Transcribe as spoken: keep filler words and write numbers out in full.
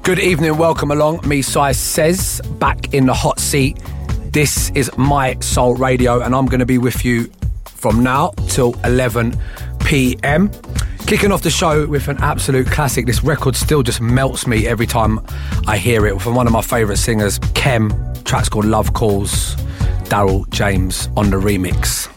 Good evening, welcome along. Me, Sai Says, back in the hot seat. This is My Soul Radio, and I'm going to be with you from now till eleven p.m. Kicking off the show with an absolute classic. This record still just melts me every time I hear it. From one of my favourite singers, Kem. Track's called Love Calls. Daryl James on the remix.